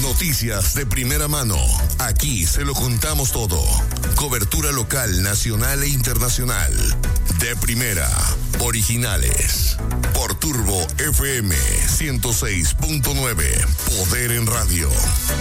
Noticias de primera mano. Aquí se lo contamos todo. Cobertura local, nacional e internacional. De primera. Originales. Por Turbo FM 106.9. Poder en radio.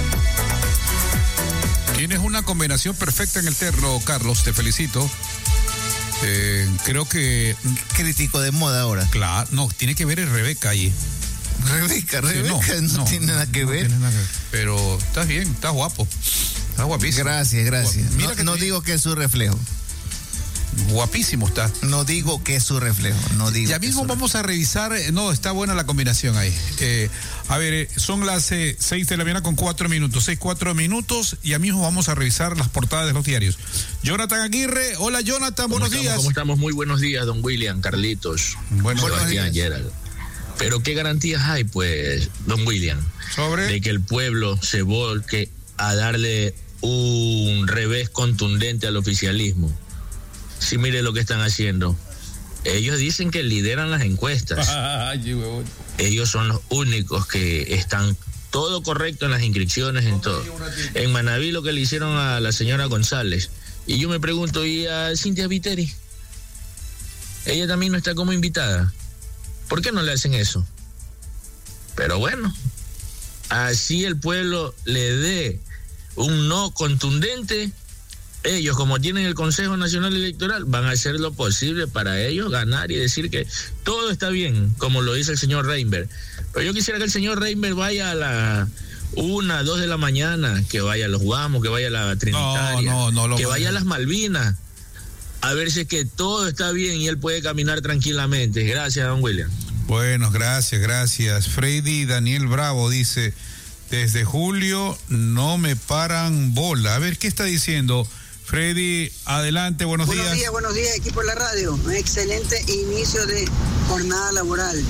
Tienes una combinación perfecta en el terno, Carlos. Te felicito. Creo que... Crítico de moda ahora. Claro, no, tiene que ver el Rebeca ahí. Rebeca, Sí, no tiene nada que ver. Tiene nada que ver. Pero estás bien, estás guapo. Estás guapísimo. Gracias. Mira no digo que es su reflejo. Guapísimo está. No digo que es su reflejo. Ya mismo vamos a revisar. No, está buena la combinación ahí. A ver, son las 6 de la mañana con 4 minutos. 4 minutos. Y ya mismo vamos a revisar las portadas de los diarios. Jonathan Aguirre. Hola, Jonathan. Buenos días. ¿Cómo estamos? Muy buenos días, don William, Carlitos. Buenos días, Gerald. Pero ¿qué garantías hay, pues, don William? De que el pueblo se volque a darle un revés contundente al oficialismo. Sí, mire lo que están haciendo. Ellos dicen que lideran las encuestas. Ellos son los únicos que están todo correcto en las inscripciones, en todo. En Manaví lo que le hicieron a la señora González. Y yo me pregunto, ¿y a Cintia Viteri? Ella también no está como invitada. ¿Por qué no le hacen eso? Pero bueno, así el pueblo le dé un no contundente. Ellos, como tienen el Consejo Nacional Electoral, van a hacer lo posible para ellos ganar y decir que todo está bien, como lo dice el señor Reinberg. Pero yo quisiera que el señor Reinberg vaya a la 1, 2 de la mañana, que vaya a los Guamos, que vaya a la Trinitaria, que vaya a las Malvinas, a ver si es que todo está bien y él puede caminar tranquilamente. Gracias, don William. Bueno, gracias. Freddy Daniel Bravo dice, desde julio no me paran bola. A ver, ¿qué está diciendo? Freddy, adelante, buenos días. Buenos días, equipo de la radio. Un excelente inicio de jornada laboral.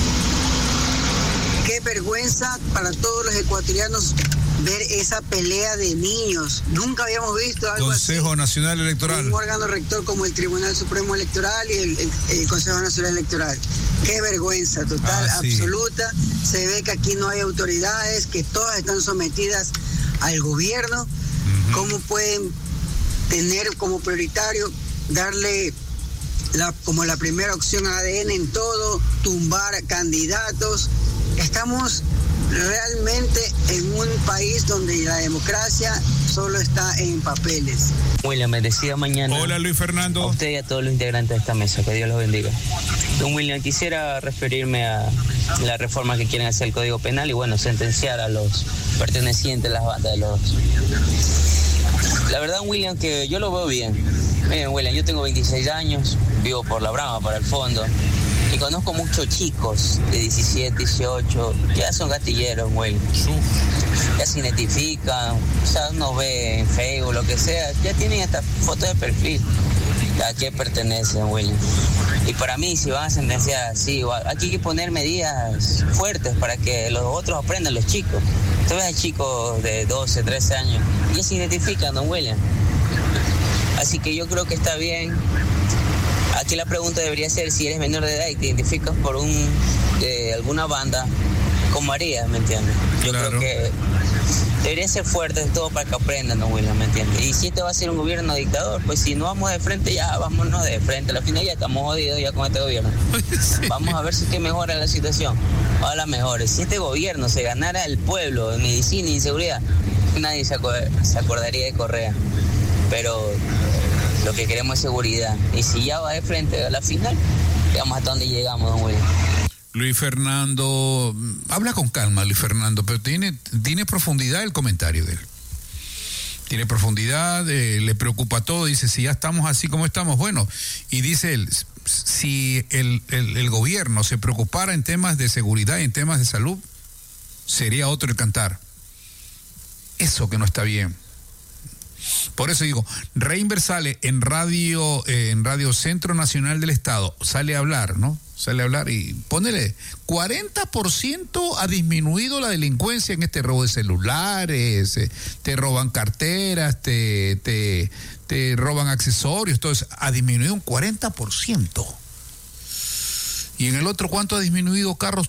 Qué vergüenza para todos los ecuatorianos ver esa pelea de niños. Nunca habíamos visto algo Consejo así. Nacional Electoral. Un órgano rector como el Tribunal Supremo Electoral y el Consejo Nacional Electoral. Qué vergüenza total, absoluta. Se ve que aquí no hay autoridades, que todas están sometidas al gobierno. Uh-huh. ¿Cómo pueden tener como prioritario darle como la primera opción a ADN en todo, tumbar candidatos? Estamos realmente en un país donde la democracia solo está en papeles. William, me decía mañana. Hola, Luis Fernando. A usted y a todos los integrantes de esta mesa, que Dios los bendiga. Don William, quisiera referirme a la reforma que quieren hacer al Código Penal y bueno, sentenciar a los pertenecientes a las bandas de los... La verdad, William, que yo lo veo bien. Miren, William, yo tengo 26 años, vivo por La Brama, para el fondo. Y conozco muchos chicos de 17, 18, ya son gatilleros, güey. Ya se identifican, o sea, uno ve en Facebook, lo que sea, ya tienen esta foto de perfil. ¿A qué pertenecen, güey? Y para mí, si van a sentenciar así, aquí hay que poner medidas fuertes para que los otros aprendan, los chicos. Tú ves a chicos de 12, 13 años, ya se identifican, don William. Así que yo creo que está bien. Aquí la pregunta debería ser si eres menor de edad y te identificas por alguna banda, ¿cómo harías, me entiendes? Yo creo que debería ser fuerte de todo para que aprendan, ¿no, William, me entiendes? Y si este va a ser un gobierno dictador, pues si no vamos de frente, ya vámonos de frente. Al final ya estamos jodidos ya con este gobierno. Sí. Vamos a ver si es que mejora la situación. Ojalá mejore. Si este gobierno se ganara el pueblo en medicina y seguridad, nadie se acordaría de Correa. Pero lo que queremos es seguridad. Y si ya va de frente a la final, llegamos hasta donde llegamos, don William. Luis Fernando, habla con calma, Luis Fernando, pero tiene profundidad el comentario de él. Tiene profundidad, le preocupa todo, dice, si ya estamos así como estamos, bueno, y dice él, si el gobierno se preocupara en temas de seguridad y en temas de salud, sería otro el cantar. Eso que no está bien. Por eso digo, Reinberg sale en Radio Centro Nacional del Estado, sale a hablar, ¿no? Sale a hablar y ponele 40% ha disminuido la delincuencia en este robo de celulares, te roban carteras, te roban accesorios, todo eso, ha disminuido un 40%. Y en el otro, ¿cuánto ha disminuido carros